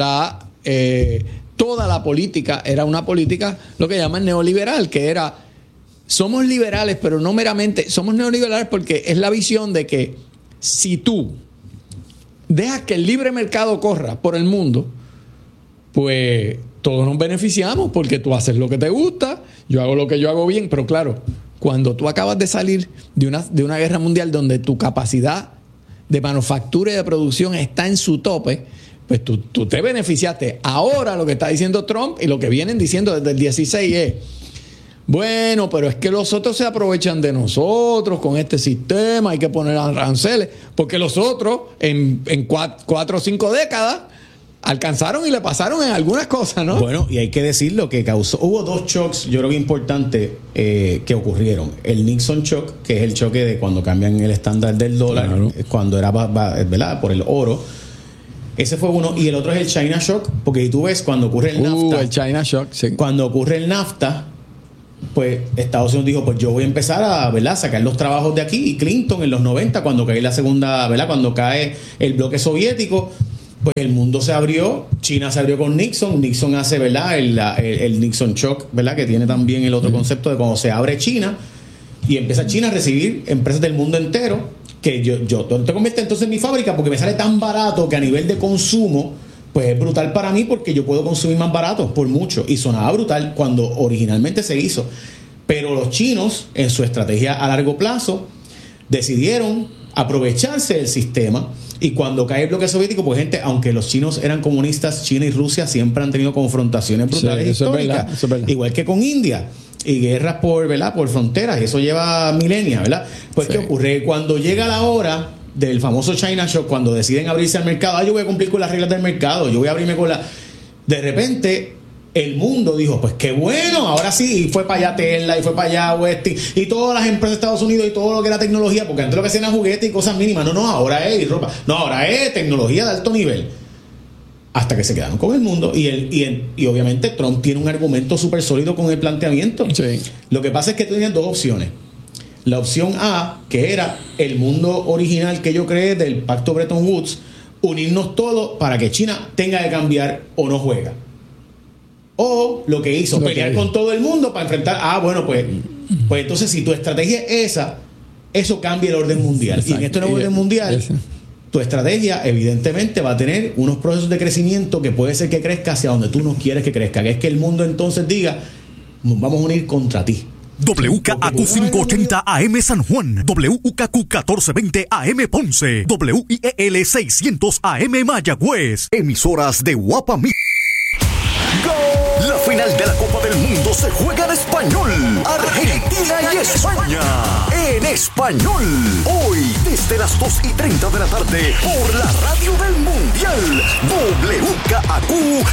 toda la política era una política, lo que llaman neoliberal, que era, somos liberales, pero no meramente, somos neoliberales porque es la visión de que si tú dejas que el libre mercado corra por el mundo, pues todos nos beneficiamos, porque tú haces lo que te gusta, yo hago lo que yo hago bien. Pero claro, cuando tú acabas de salir de una guerra mundial donde tu capacidad de manufactura y de producción está en su tope, pues tú te beneficiaste. Ahora lo que está diciendo Trump y lo que vienen diciendo desde el 16 es, bueno, pero es que los otros se aprovechan de nosotros con este sistema, hay que poner aranceles, porque los otros en 4 o 5 décadas alcanzaron y le pasaron en algunas cosas, ¿no? Bueno, y hay que decirlo que hubo 2 shocks, yo creo que importantes, que ocurrieron. El Nixon shock, que es el choque de cuando cambian el estándar del dólar, claro, cuando era, ¿verdad?, por el oro. Ese fue uno. Y el otro es el China Shock, porque tú ves cuando ocurre el NAFTA. El China Shock, sí. Cuando ocurre el NAFTA, pues Estados Unidos dijo, pues yo voy a empezar a, ¿verdad?, sacar los trabajos de aquí. Y Clinton en los 90, cuando cae la segunda, ¿verdad?, cuando cae el bloque soviético, pues el mundo se abrió. China se abrió con Nixon. Nixon hace, ¿verdad?, el Nixon Shock, ¿verdad?, que tiene también el otro concepto de cuando se abre China y empieza China a recibir empresas del mundo entero, que yo te convierte entonces en mi fábrica porque me sale tan barato que a nivel de consumo pues es brutal para mí, porque yo puedo consumir más barato por mucho. Y sonaba brutal cuando originalmente se hizo. Pero los chinos, en su estrategia a largo plazo, decidieron aprovecharse del sistema. Y cuando cae el bloque soviético, pues gente, aunque los chinos eran comunistas, China y Rusia siempre han tenido confrontaciones brutales, históricas, eso es verdad. Igual que con India, y guerras por, ¿verdad?, por fronteras. Eso lleva milenios, ¿verdad? Pues ¿qué ocurre? Cuando llega la hora del famoso China Shock, cuando deciden abrirse al mercado, yo voy a cumplir con las reglas del mercado, yo voy a abrirme con la... De repente el mundo dijo, pues qué bueno, ahora sí, y fue para allá Tesla, y fue para allá Westinghouse, y todas las empresas de Estados Unidos, y todo lo que era tecnología, porque antes lo que hacían era juguetes y cosas mínimas. No, ahora es ropa, no, ahora es tecnología de alto nivel. Hasta que se quedaron con el mundo. Y obviamente Trump tiene un argumento súper sólido con el planteamiento. Sí. Lo que pasa es que tú tienes dos opciones. La opción A, que era el mundo original que yo creé del pacto Bretton Woods, unirnos todos para que China tenga que cambiar o no juega. O lo que hizo, pelear con todo el mundo para enfrentar, pues entonces si tu estrategia es esa, eso cambia el orden mundial. Exacto. Y en este nuevo orden mundial, tu estrategia evidentemente va a tener unos procesos de crecimiento que puede ser que crezca hacia donde tú no quieres que crezca, que es que el mundo entonces diga, nos vamos a unir contra ti. WKAQ 580 AM San Juan, WKQ 1420 AM Ponce, WIEL 600 AM Mayagüez, emisoras de Guapa Media. La final de la Copa del Mundo se juega en español. Argentina y España. En español. Hoy, desde las 2:30 de la tarde, por la radio del Mundial. WKAQ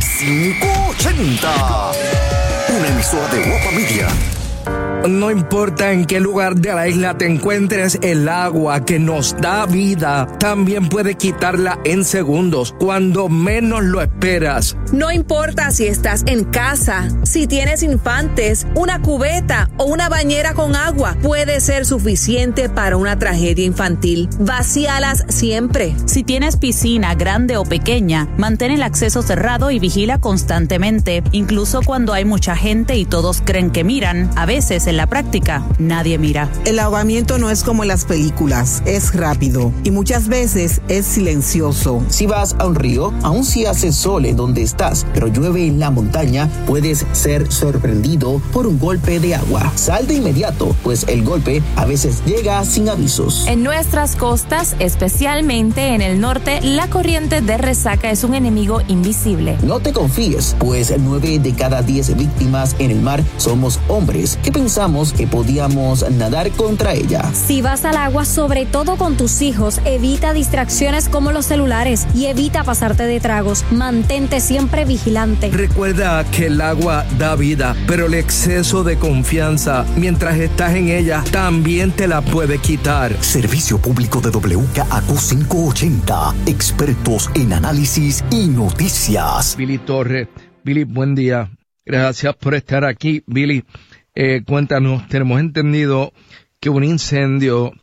580. Una emisora de Guapa Media. No importa en qué lugar de la isla te encuentres, el agua que nos da vida también puede quitarla en segundos, cuando menos lo esperas. No importa si estás en casa, si tienes infantes, una cubeta o una bañera con agua, puede ser suficiente para una tragedia infantil. Vacíalas siempre. Si tienes piscina grande o pequeña, mantén el acceso cerrado y vigila constantemente, incluso cuando hay mucha gente y todos creen que miran. A veces en la práctica nadie mira. El ahogamiento no es como en las películas, es rápido y muchas veces es silencioso. Si vas a un río, aun si hace sol en donde estás, pero llueve en la montaña, puedes ser sorprendido por un golpe de agua. Sal de inmediato, pues el golpe a veces llega sin avisos. En nuestras costas, especialmente en el norte, la corriente de resaca es un enemigo invisible. No te confíes, pues 9 de cada 10 víctimas en el mar somos hombres que pensamos que podíamos nadar contra ella. Si vas al agua, sobre todo con tus hijos, evita distracciones como los celulares y evita pasarte de tragos. Mantente siempre vigilante. Recuerda que el agua da vida, pero el exceso de confianza mientras estás en ella también te la puede quitar. Servicio público de WKAQ 580. Expertos en análisis y noticias. Billy Torres. Billy, buen día. Gracias por estar aquí, Billy. Cuéntanos, tenemos entendido que un incendio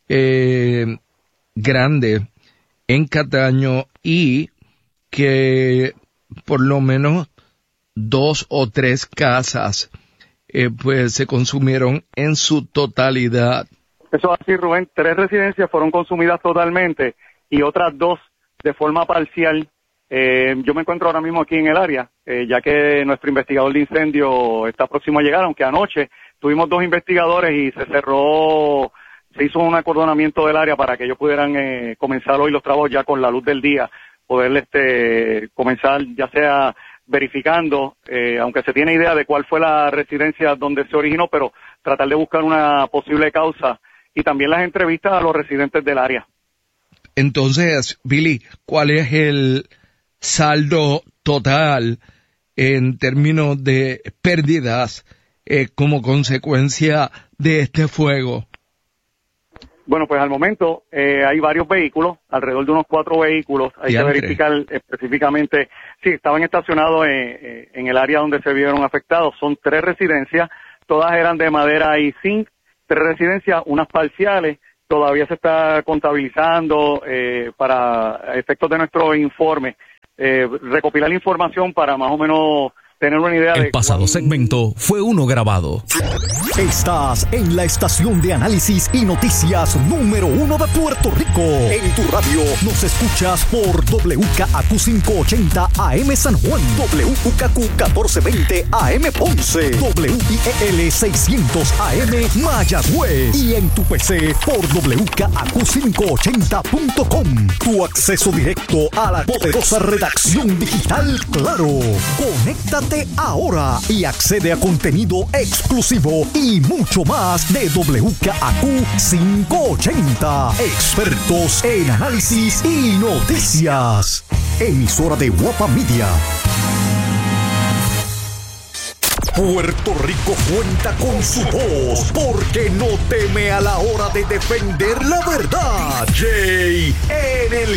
grande en Cataño y que por lo menos 2 o 3 casas pues se consumieron en su totalidad. Eso es así, Rubén. 3 residencias fueron consumidas totalmente y otras 2 de forma parcial. Yo me encuentro ahora mismo aquí en el área, ya que nuestro investigador de incendio está próximo a llegar, aunque anoche tuvimos 2 investigadores y se hizo un acordonamiento del área para que ellos pudieran comenzar hoy los trabajos ya con la luz del día, poder comenzar ya sea verificando, aunque se tiene idea de cuál fue la residencia donde se originó, pero tratar de buscar una posible causa y también las entrevistas a los residentes del área. Entonces, Billy, ¿cuál es el saldo total en términos de pérdidas como consecuencia de este fuego? Bueno, pues al momento hay varios vehículos, alrededor de unos 4 vehículos. Hay que verificar específicamente. Sí, estaban estacionados en el área donde se vieron afectados. Son 3 residencias, todas eran de madera y zinc. 3 residencias, unas parciales. Todavía se está contabilizando para efectos de nuestro informe. Recopilar información para más o menos tener una idea de... El pasado segmento fue uno grabado. Estás en la estación de análisis y noticias número 1 de Puerto Rico. En tu radio nos escuchas por WKAQ 580 AM San Juan, WKQ 1420 AM Ponce, WIEL 600 AM Mayagüez y en tu PC por WKAQ580.com. Tu acceso directo a la poderosa redacción digital Claro. Conéctate ahora y accede a contenido exclusivo y mucho más de WKAQ 580. Expertos en análisis y noticias. Emisora de Guapa Media. Puerto Rico cuenta con su voz porque no teme a la hora de defender la verdad. Jay en el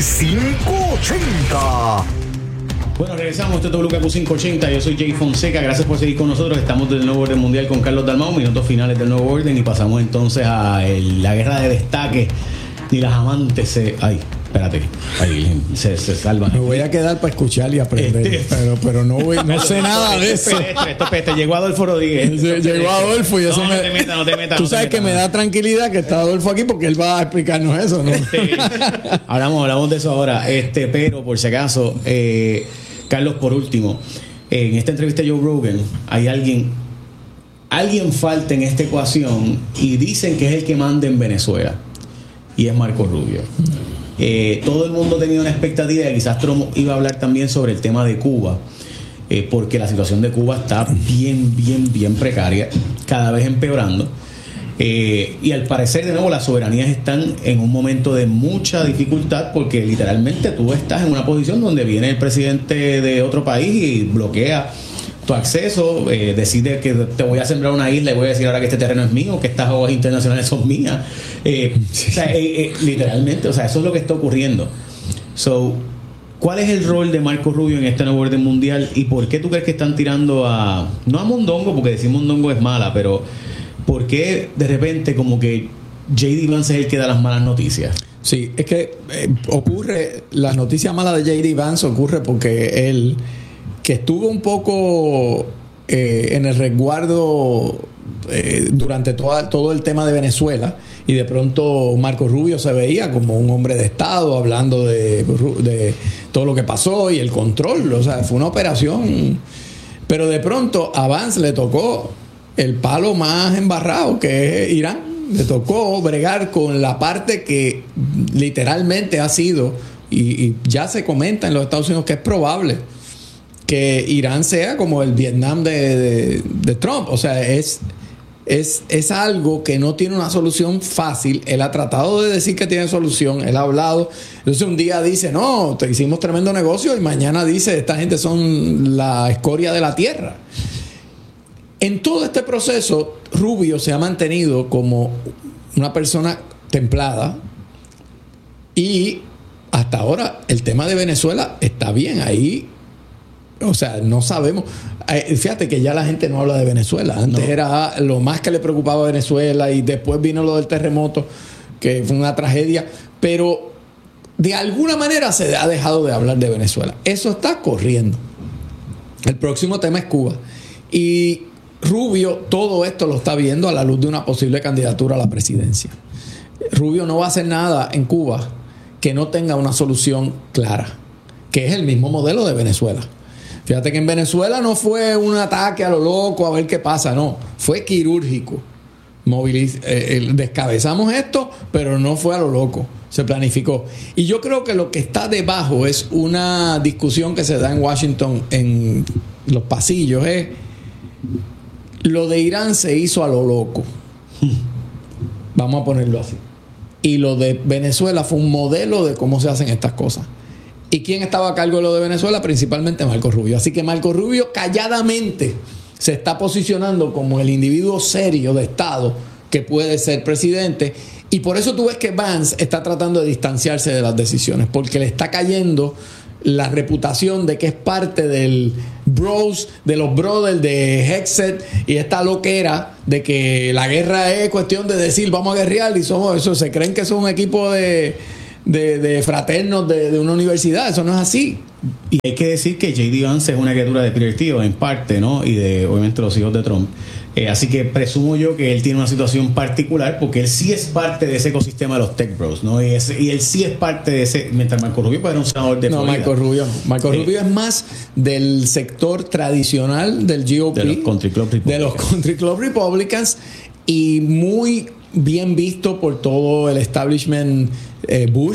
580. Bueno, regresamos. Esto es WKAQ 580. Yo soy Jay Fonseca. Gracias por seguir con nosotros. Estamos del Nuevo Orden Mundial con Carlos Dalmau. Minutos finales del Nuevo Orden. Y pasamos entonces a la guerra de destaque. Y las amantes se... Ay, espérate. Ahí se salvan. Me voy a quedar para escuchar y aprender. Pero no sé nada de eso. Esto llegó Adolfo Rodríguez. Llegó Adolfo y eso no te metas. Tú sabes que me da tranquilidad que está Adolfo aquí porque él va a explicarnos eso, ¿no? Hablamos de eso ahora. Pero por si acaso... Carlos, por último, en esta entrevista de Joe Rogan, hay alguien falta en esta ecuación y dicen que es el que manda en Venezuela, y es Marco Rubio. Todo el mundo tenía una expectativa de que quizás Trump iba a hablar también sobre el tema de Cuba, porque la situación de Cuba está bien precaria, cada vez empeorando. Y al parecer, de nuevo, las soberanías están en un momento de mucha dificultad porque literalmente tú estás en una posición donde viene el presidente de otro país y bloquea tu acceso, decide que te voy a sembrar una isla y voy a decir ahora que este terreno es mío, que estas aguas internacionales son mías. Literalmente, o sea, eso es lo que está ocurriendo. ¿Cuál es el rol de Marco Rubio en este nuevo orden mundial y por qué tú crees que están tirando no a Mondongo, porque decir Mondongo es mala, pero ¿por qué de repente como que J.D. Vance es el que da las malas noticias? Sí, es que la noticia mala de J.D. Vance ocurre porque él, que estuvo un poco en el resguardo durante todo el tema de Venezuela, y de pronto Marco Rubio se veía como un hombre de Estado hablando de todo lo que pasó y el control, o sea, fue una operación, pero de pronto a Vance le tocó el palo más embarrado, que es Irán. Le tocó bregar con la parte que literalmente ha sido, y ya se comenta en los Estados Unidos que es probable que Irán sea como el Vietnam de Trump. O sea, es algo que no tiene una solución fácil. Él ha tratado de decir que tiene solución, él ha hablado. Entonces un día dice, no, te hicimos tremendo negocio, y mañana dice, esta gente son la escoria de la tierra. En todo este proceso, Rubio se ha mantenido como una persona templada, y hasta ahora el tema de Venezuela está bien ahí. O sea, no sabemos. Fíjate que ya la gente no habla de Venezuela. Antes era lo más que le preocupaba a Venezuela, y después vino lo del terremoto, que fue una tragedia. Pero de alguna manera se ha dejado de hablar de Venezuela. Eso está corriendo. El próximo tema es Cuba. Y Rubio todo esto lo está viendo a la luz de una posible candidatura a la presidencia. Rubio no va a hacer nada en Cuba que no tenga una solución clara, que es el mismo modelo de Venezuela. Fíjate que en Venezuela no fue un ataque a lo loco a ver qué pasa, no, fue quirúrgico. Descabezamos esto, pero no fue a lo loco, se planificó. Y yo creo que lo que está debajo es una discusión que se da en Washington, en los pasillos, lo de Irán se hizo a lo loco, vamos a ponerlo así, y lo de Venezuela fue un modelo de cómo se hacen estas cosas. ¿Y quién estaba a cargo de lo de Venezuela? Principalmente Marco Rubio. Así que Marco Rubio calladamente se está posicionando como el individuo serio de Estado que puede ser presidente, Y por eso tú ves que Vance está tratando de distanciarse de las decisiones, porque le está cayendo la reputación de que es parte del bros, de los brothers de Hexet y esta loquera de que la guerra es cuestión de decir vamos a guerrear y somos eso, se creen que son un equipo de fraternos de una universidad. Eso no es así. Y hay que decir que J.D. Vance es una criatura de Peter Thiel en parte, ¿no? Y de obviamente los hijos de Trump. Así que presumo yo que él tiene una situación particular porque él sí es parte de ese ecosistema de los tech bros, ¿no? Y él sí es parte de ese, mientras Marco Rubio pues era un senador de Florida. Marco Rubio es más del sector tradicional del GOP, de los Country Club Republicans, y muy bien visto por todo el establishment Bush